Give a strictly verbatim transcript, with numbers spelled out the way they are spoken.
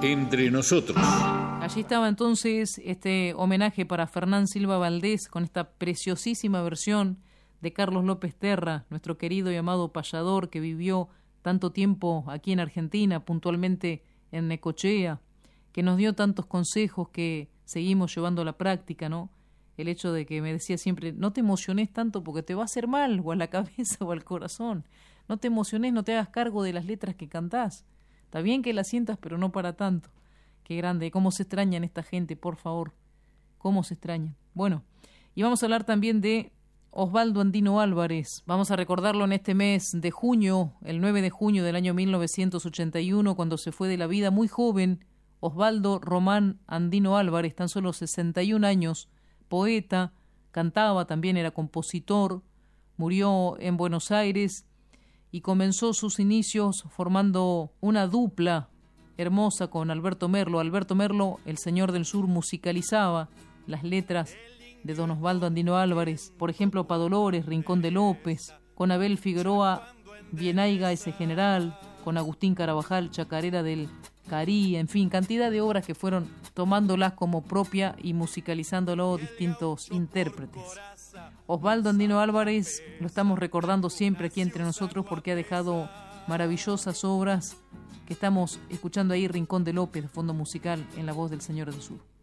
Entre nosotros. Allí estaba entonces este homenaje para Fernán Silva Valdés con esta preciosísima versión de Carlos López Terra, nuestro querido y amado payador que vivió tanto tiempo aquí en Argentina, puntualmente en Necochea, que nos dio tantos consejos que seguimos llevando a la práctica, ¿no? El hecho de que me decía siempre, no te emociones tanto porque te va a hacer mal, o a la cabeza o al corazón. No te emociones, no te hagas cargo de las letras que cantás. Está bien que las sientas, pero no para tanto. Qué grande, cómo se extrañan esta gente, por favor. Cómo se extrañan. Bueno, y vamos a hablar también de Osvaldo Andino Álvarez. Vamos a recordarlo en este mes de junio, el nueve de junio del año mil novecientos ochenta y uno, cuando se fue de la vida muy joven. Osvaldo Román Andino Álvarez, tan solo sesenta y un años, poeta, cantaba, también era compositor, murió en Buenos Aires y comenzó sus inicios formando una dupla hermosa con Alberto Merlo. Alberto Merlo, el señor del sur, musicalizaba las letras de don Osvaldo Andino Álvarez, por ejemplo, Pa' Dolores, Rincón de López, con Abel Figueroa, Bienaiga ese general, con Agustín Carabajal, Chacarera del Carí, en fin, cantidad de obras que fueron tomándolas como propia y musicalizándolo distintos intérpretes. Osvaldo Andino Álvarez lo estamos recordando siempre aquí entre nosotros porque ha dejado maravillosas obras que estamos escuchando ahí, Rincón de López, de fondo musical, en la voz del Señor del Sur.